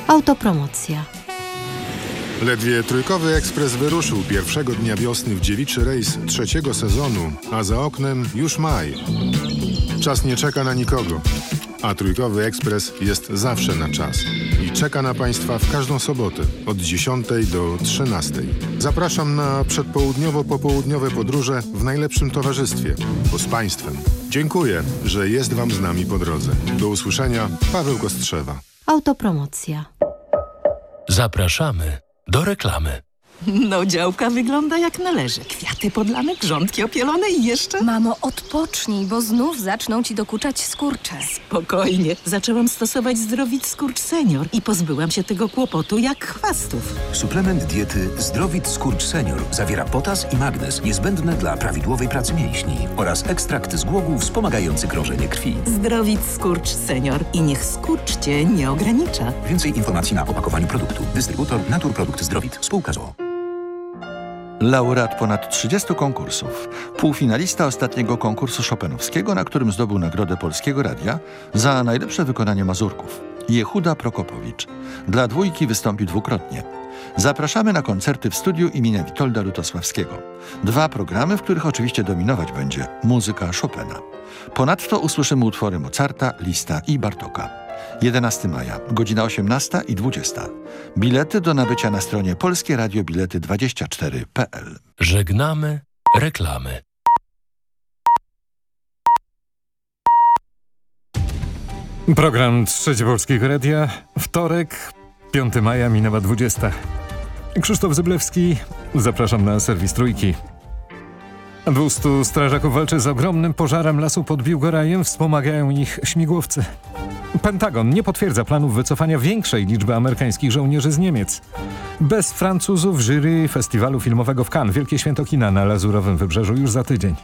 Autopromocja. Ledwie Trójkowy Ekspres wyruszył pierwszego dnia wiosny w dziewiczy rejs trzeciego sezonu, a za oknem już maj. Czas nie czeka na nikogo, a Trójkowy Ekspres jest zawsze na czas i czeka na Państwa w każdą sobotę od 10 do 13. Zapraszam na przedpołudniowo-popołudniowe podróże w najlepszym towarzystwie, bo z Państwem. Dziękuję, że jest Wam z nami po drodze. Do usłyszenia, Paweł Kostrzewa. Autopromocja. Zapraszamy do reklamy. No, działka wygląda jak należy. Kwiaty podlane, grządki opielone i jeszcze... Mamo, odpocznij, bo znów zaczną ci dokuczać skurcze. Spokojnie. Zaczęłam stosować Zdrowit Skurcz Senior i pozbyłam się tego kłopotu jak chwastów. Suplement diety Zdrowit Skurcz Senior zawiera potas i magnez niezbędne dla prawidłowej pracy mięśni oraz ekstrakt z głogów wspomagający krążenie krwi. Zdrowit Skurcz Senior i niech skurcz cię nie ogranicza. Więcej informacji na opakowaniu produktu. Dystrybutor Naturprodukt Zdrowit. Spółka z o.o. Laureat ponad 30 konkursów, półfinalista ostatniego konkursu chopinowskiego, na którym zdobył Nagrodę Polskiego Radia za najlepsze wykonanie mazurków. Jehuda Prokopowicz. Dla dwójki wystąpi dwukrotnie. Zapraszamy na koncerty w studiu imienia Witolda Lutosławskiego. 2 programy, w których oczywiście dominować będzie muzyka Chopina. Ponadto usłyszymy utwory Mozarta, Lista i Bartoka. 11 maja, godzina 18 i 20. Bilety do nabycia na stronie polskieradiobilety24.pl. Żegnamy reklamy. Program Trzeci Polskiego Radia. Wtorek, 5 maja, minęła 20. Krzysztof Zyblewski, zapraszam na serwis Trójki. 200 strażaków walczy z ogromnym pożarem lasu pod Biłgorajem, wspomagają ich śmigłowce. Pentagon nie potwierdza planów wycofania większej liczby amerykańskich żołnierzy z Niemiec. Bez Francuzów jury festiwalu filmowego w Cannes. Wielkie święto kina na Lazurowym Wybrzeżu już za tydzień.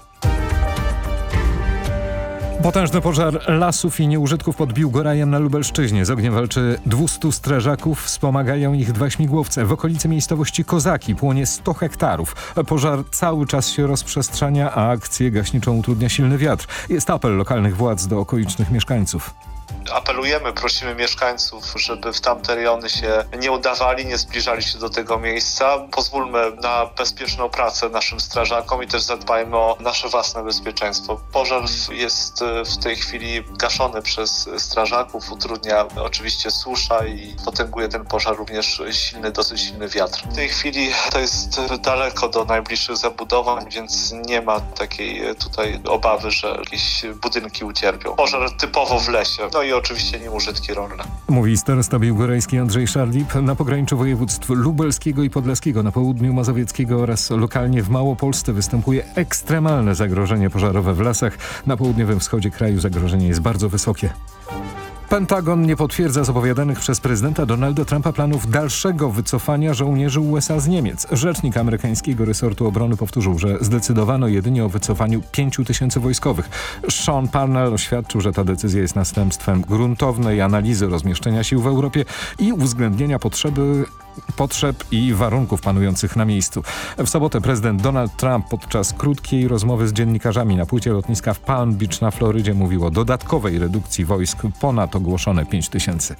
Potężny pożar lasów i nieużytków pod Biłgorajem na Lubelszczyźnie. Z ogniem walczy 200 strażaków, wspomagają ich 2 śmigłowce. W okolicy miejscowości Kozaki płonie 100 hektarów. Pożar cały czas się rozprzestrzenia, a akcję gaśniczą utrudnia silny wiatr. Jest apel lokalnych władz do okolicznych mieszkańców. Apelujemy, prosimy mieszkańców, żeby w tamte rejony się nie udawali, nie zbliżali się do tego miejsca. Pozwólmy na bezpieczną pracę naszym strażakom i też zadbajmy o nasze własne bezpieczeństwo. Pożar jest w tej chwili gaszony przez strażaków, utrudnia oczywiście susza i potęguje ten pożar również dosyć silny wiatr. W tej chwili to jest daleko do najbliższych zabudowań, więc nie ma takiej tutaj obawy, że jakieś budynki ucierpią. Pożar typowo w lesie. No i oczywiście nieużytki rolne. Mówi starosta biłgorajski Andrzej Szarlip. Na pograniczu województw lubelskiego i podlaskiego, na południu mazowieckiego oraz lokalnie w Małopolsce występuje ekstremalne zagrożenie pożarowe w lasach. Na południowym wschodzie kraju zagrożenie jest bardzo wysokie. Pentagon nie potwierdza zapowiadanych przez prezydenta Donalda Trumpa planów dalszego wycofania żołnierzy USA z Niemiec. Rzecznik amerykańskiego resortu obrony powtórzył, że zdecydowano jedynie o wycofaniu 5000 wojskowych. Sean Parnell oświadczył, że ta decyzja jest następstwem gruntownej analizy rozmieszczenia sił w Europie i uwzględnienia potrzeb i warunków panujących na miejscu. W sobotę prezydent Donald Trump podczas krótkiej rozmowy z dziennikarzami na płycie lotniska w Palm Beach na Florydzie mówił o dodatkowej redukcji wojsk ponad ogłoszone 5000.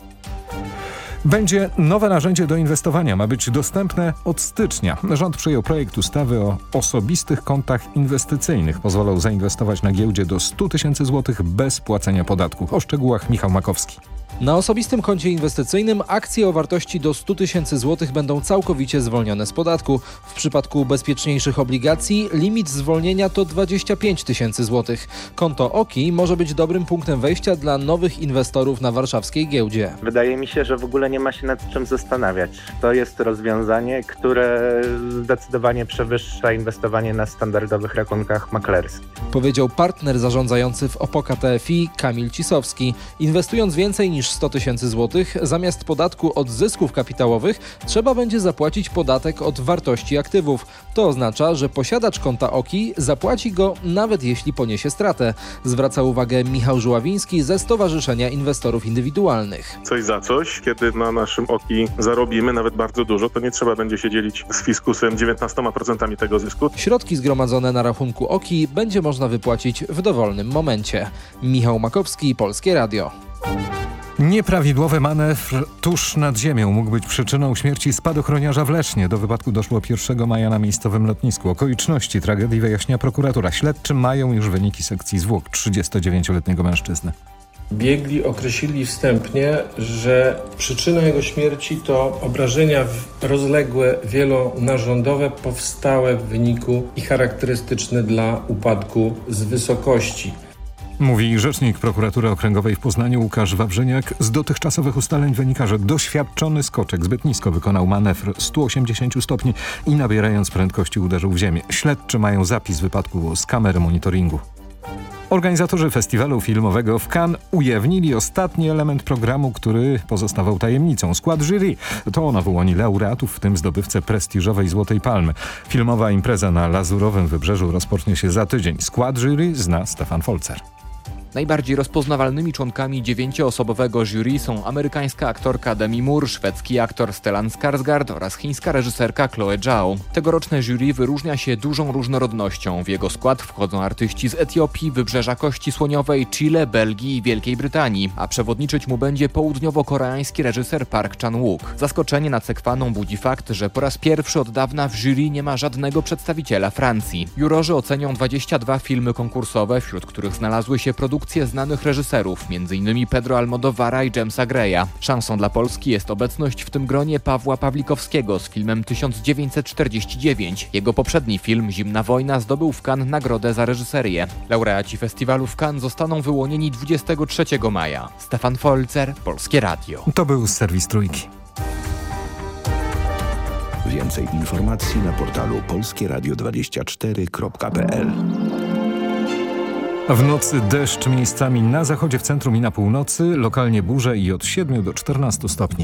Będzie nowe narzędzie do inwestowania. Ma być dostępne od stycznia. Rząd przyjął projekt ustawy o osobistych kontach inwestycyjnych. Pozwolą zainwestować na giełdzie do 100 000 złotych bez płacenia podatku. O szczegółach Michał Makowski. Na osobistym koncie inwestycyjnym akcje o wartości do 100 000 złotych będą całkowicie zwolnione z podatku. W przypadku bezpieczniejszych obligacji limit zwolnienia to 25 000 złotych. Konto OKI może być dobrym punktem wejścia dla nowych inwestorów na warszawskiej giełdzie. Wydaje mi się, że w ogóle nie ma się nad czym zastanawiać. To jest rozwiązanie, które zdecydowanie przewyższa inwestowanie na standardowych rachunkach maklerskich. Powiedział partner zarządzający w Opoka TFI Kamil Cisowski. Inwestując więcej niż 100 000 złotych, zamiast podatku od zysków kapitałowych trzeba będzie zapłacić podatek od wartości aktywów. To oznacza, że posiadacz konta OKI zapłaci go nawet jeśli poniesie stratę. Zwraca uwagę Michał Żuławiński ze Stowarzyszenia Inwestorów Indywidualnych. Coś za coś, kiedy na naszym OKI zarobimy nawet bardzo dużo, to nie trzeba będzie się dzielić z fiskusem 19% tego zysku. Środki zgromadzone na rachunku OKI będzie można wypłacić w dowolnym momencie. Michał Makowski, Polskie Radio. Nieprawidłowy manewr tuż nad ziemią mógł być przyczyną śmierci spadochroniarza w Lesznie. Do wypadku doszło 1 maja na miejscowym lotnisku. Okoliczności tragedii wyjaśnia prokuratura. Śledczy mają już wyniki sekcji zwłok 39-letniego mężczyzny. Biegli określili wstępnie, że przyczyna jego śmierci to obrażenia rozległe, wielonarządowe powstałe w wyniku i charakterystyczne dla upadku z wysokości. Mówi rzecznik prokuratury okręgowej w Poznaniu Łukasz Wawrzyniak. Z dotychczasowych ustaleń wynika, że doświadczony skoczek zbyt nisko wykonał manewr 180 stopni i nabierając prędkości uderzył w ziemię. Śledczy mają zapis wypadku z kamery monitoringu. Organizatorzy festiwalu filmowego w Cannes ujawnili ostatni element programu, który pozostawał tajemnicą. Skład jury. To ona wyłoni laureatów, w tym zdobywcę prestiżowej Złotej Palmy. Filmowa impreza na Lazurowym Wybrzeżu rozpocznie się za tydzień. Skład jury zna Stefan Folzer. Najbardziej rozpoznawalnymi członkami 9-osobowego jury są amerykańska aktorka Demi Moore, szwedzki aktor Stellan Skarsgård oraz chińska reżyserka Chloe Zhao. Tegoroczne jury wyróżnia się dużą różnorodnością. W jego skład wchodzą artyści z Etiopii, Wybrzeża Kości Słoniowej, Chile, Belgii i Wielkiej Brytanii, a przewodniczyć mu będzie południowo-koreański reżyser Park Chan-wook. Zaskoczenie nad Sekwaną budzi fakt, że po raz pierwszy od dawna w jury nie ma żadnego przedstawiciela Francji. Jurorzy ocenią 22 filmy konkursowe, wśród których znalazły się produkcje znanych reżyserów, m.in. Pedro Almodóvara i Jamesa Greya. Szansą dla Polski jest obecność w tym gronie Pawła Pawlikowskiego z filmem 1949. Jego poprzedni film Zimna wojna zdobył w Cannes nagrodę za reżyserię. Laureaci festiwalu w Cannes zostaną wyłonieni 23 maja. Stefan Folzer, Polskie Radio. To był serwis Trójki. Więcej informacji na portalu polskieradio24.pl. W nocy deszcz miejscami na zachodzie, w centrum i na północy, lokalnie burze i od 7 do 14 stopni.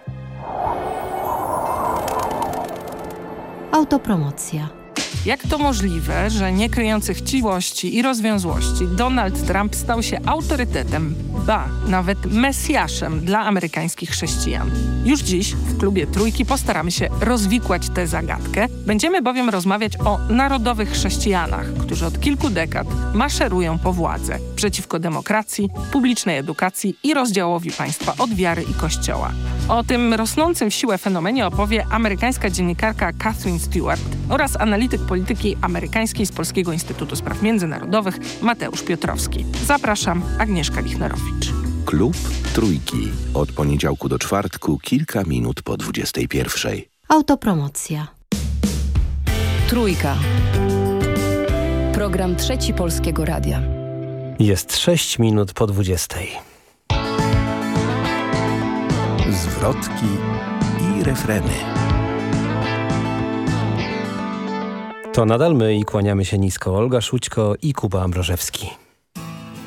Autopromocja. Jak to możliwe, że nie kryjący chciwości i rozwiązłości Donald Trump stał się autorytetem, ba, nawet mesjaszem dla amerykańskich chrześcijan? Już dziś w klubie Trójki postaramy się rozwikłać tę zagadkę. Będziemy bowiem rozmawiać o narodowych chrześcijanach, którzy od kilku dekad maszerują po władzę przeciwko demokracji, publicznej edukacji i rozdziałowi państwa od wiary i kościoła. O tym rosnącym w siłę fenomenie opowie amerykańska dziennikarka Catherine Stewart oraz analityk polityki amerykańskiej z Polskiego Instytutu Spraw Międzynarodowych Mateusz Piotrowski. Zapraszam, Agnieszka Lichnerowicz. Klub Trójki. Od poniedziałku do czwartku, kilka minut po 21. Autopromocja. Trójka. Program Trzeci Polskiego Radia. Jest 6 minut po 20. Zwrotki i refreny. To nadal my i kłaniamy się nisko. Olga Szućko i Kuba Ambrożewski.